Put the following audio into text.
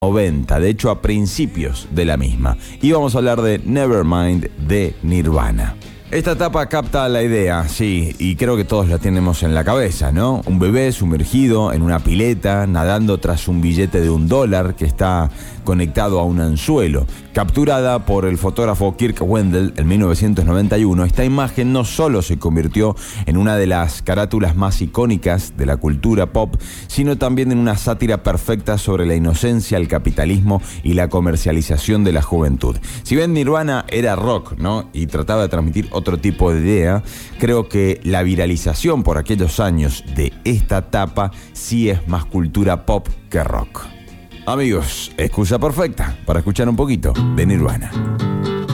90, de hecho a principios de la misma. Y vamos a hablar de Nevermind de Nirvana. Esta tapa capta la idea, sí, y creo que todos la tenemos en la cabeza, ¿no? Un bebé sumergido en una pileta, nadando tras un billete de $1 que está conectado a un anzuelo. Capturada por el fotógrafo Kirk Wendell en 1991, esta imagen no solo se convirtió en una de las carátulas más icónicas de la cultura pop, sino también en una sátira perfecta sobre la inocencia, el capitalismo y la comercialización de la juventud. Si bien Nirvana era rock, ¿no?, y trataba de transmitir otro tipo de idea, creo que la viralización por aquellos años de esta tapa sí es más cultura pop que rock. Amigos, excusa perfecta para escuchar un poquito de Nirvana.